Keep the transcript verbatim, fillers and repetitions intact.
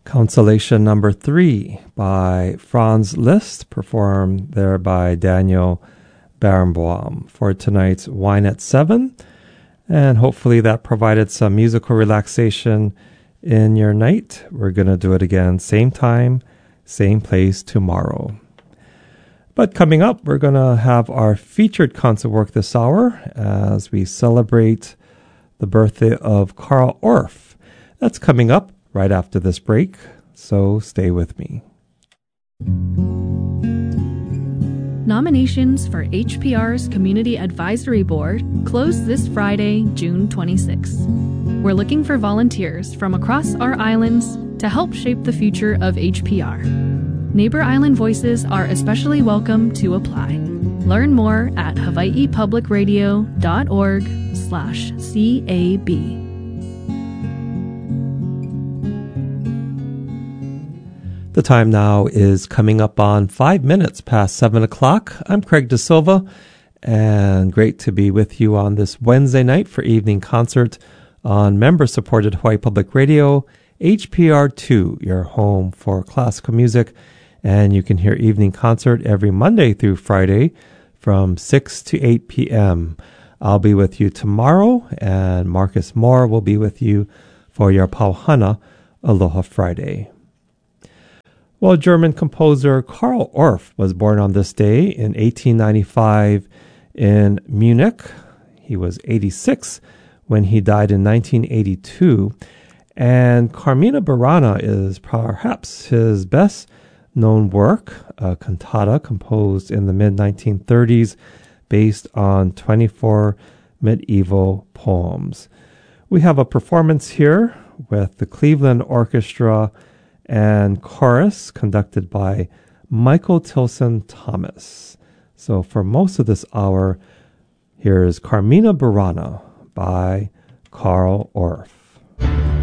Consolation number three by Franz Liszt, performed there by Daniel Barenboim for tonight's Wine at Seven. And hopefully that provided some musical relaxation in your night. We're going to do it again, same time, same place tomorrow. But coming up, we're going to have our featured concert work this hour as we celebrate the birthday of Carl Orff. That's coming up right after this break, so stay with me. Nominations for H P R's Community Advisory Board close this Friday, June twenty-sixth. We're looking for volunteers from across our islands to help shape the future of H P R. Neighbor Island voices are especially welcome to apply. Learn more at hawaii public radio dot org slash C A B. The time now is coming up on five minutes past seven o'clock. I'm Craig De Silva, and great to be with you on this Wednesday night for evening concert on member-supported Hawaii Public Radio, H P R two, your home for classical music. And you can hear evening concert every Monday through Friday from six to eight p.m. I'll be with you tomorrow, and Marcus Moore will be with you for your Pauhana Aloha Friday. Well, German composer Carl Orff was born on this day in eighteen ninety-five in Munich. He was eighty-six when he died in nineteen eighty-two. And Carmina Burana is perhaps his best known work, a cantata composed in the mid nineteen thirties based on twenty-four medieval poems. We have a performance here with the Cleveland Orchestra and chorus conducted by Michael Tilson Thomas. So for most of this hour, here is Carmina Burana by Carl Orff.